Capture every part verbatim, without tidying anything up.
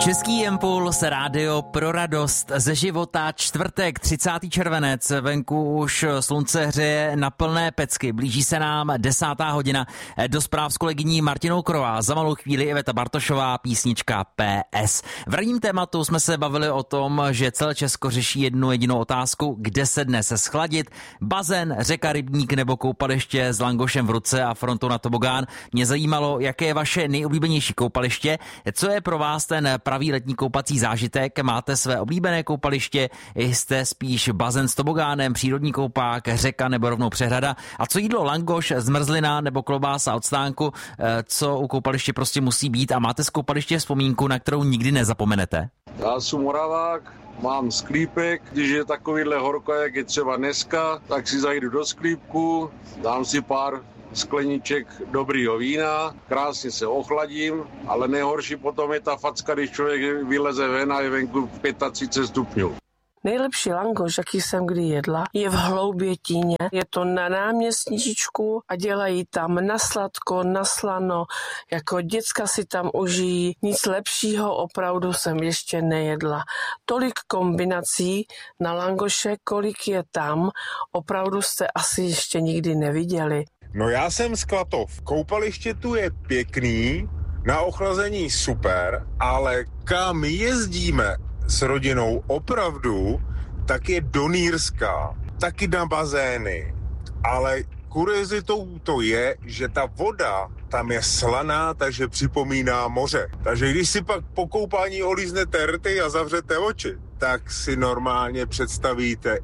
Český impuls, rádio pro radost ze života, čtvrtek, třicátý červenec, venku už slunce hřeje na plné pecky, blíží se nám desátá hodina, do zpráv s kolegyní Martinou Krová, za malou chvíli Iveta Bartošová, písnička P S. V ranním tématu jsme se bavili o tom, že celé Česko řeší jednu jedinou otázku, kde se dnes schladit, bazén, řeka, rybník nebo koupaliště s langošem v ruce a frontou na tobogán. Mě zajímalo, jaké je vaše nejoblíbenější koupaliště, co je pro vás ten pravý letní koupací zážitek, máte své oblíbené koupaliště, jste spíš bazén s tobogánem, přírodní koupák, řeka nebo rovnou přehrada, a co jídlo, langoš, zmrzlina nebo klobása od stánku, co u koupaliště prostě musí být, a máte z koupaliště vzpomínku, na kterou nikdy nezapomenete? Já jsem Moravák, mám sklípek, když je takovýhle horko, jak je třeba dneska, tak si zajdu do sklípku, dám si pár skleniček dobrýho vína, krásně se ochladím, ale nejhorší potom je ta facka, když člověk vyleze ven a je venku třicet pět stupňů. Nejlepší langoš, jaký jsem kdy jedla, je v Hloubětíně. Je to na náměstníčku a dělají tam na sladko, na slano, jako děcka si tam užijí. Nic lepšího opravdu jsem ještě nejedla. Tolik kombinací na langoše, kolik je tam, opravdu jste asi ještě nikdy neviděli. No já jsem z Klatov. Koupaliště tu je pěkný, na ochlazení super, ale kam jezdíme s rodinou opravdu, tak je do Nýrska, taky na bazény. Ale kuriozitou to je, že ta voda tam je slaná, takže připomíná moře. Takže když si pak po koupání olíznete rty a zavřete oči, tak si normálně představíte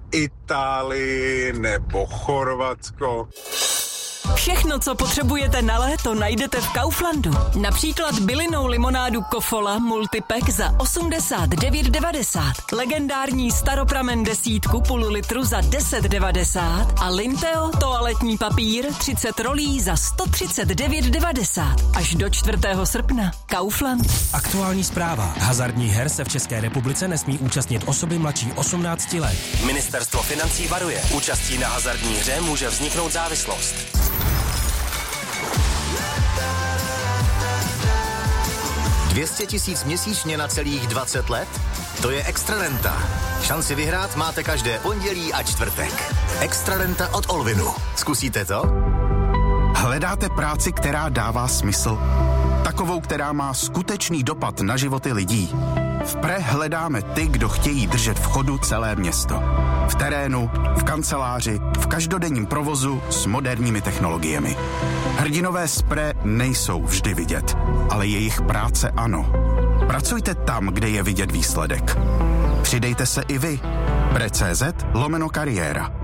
Itálii nebo Chorvatsko. Všechno, co potřebujete na léto, najdete v Kauflandu. Například bylinnou limonádu Kofola Multipack za osmdesát devět devadesát, legendární staropramen desítku půl litru za deset devadesát a Linteo toaletní papír třicet rolí za sto třicet devět devadesát. Až do čtvrtého srpna. Kaufland. Aktuální zpráva. Hazardních her se v České republice nesmí účastnit osoby mladší osmnácti let. Ministerstvo financí varuje. Účastí na hazardní hře může vzniknout závislost. dvě stě tisíc měsíčně na celých dvacet let? To je Extrarenta. Šanci vyhrát máte každé pondělí a čtvrtek. Extrarenta od Olvinu. Zkusíte to? Hledáte práci, která dává smysl? Takovou, která má skutečný dopad na životy lidí. V Pre hledáme ty, kdo chtějí držet v chodu celé město. V terénu, v kanceláři, v každodenním provozu s moderními technologiemi. Hrdinové z Pre nejsou vždy vidět, ale jejich práce ano. Pracujte tam, kde je vidět výsledek. Přidejte se i vy. Pre tečka cé zet lomeno kariéra.